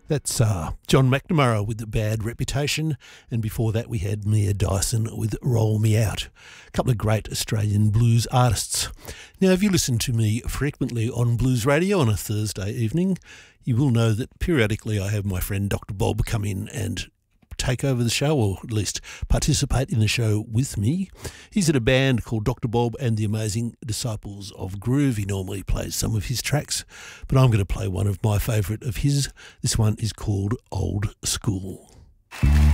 That's John McNamara with The Bad Reputation, and before that we had Mia Dyson with Roll Me Out. A couple of great Australian blues artists. Now, if you listen to me frequently on Blues Radio on a Thursday evening, you will know that periodically I have my friend Dr. Bob come in and take over the show, or at least participate in the show with me. He's in a band called Dr. Bob and the Amazing Disciples of Groove. He normally plays some of his tracks, but I'm going to play one of my favourite of his. This one is called Old School.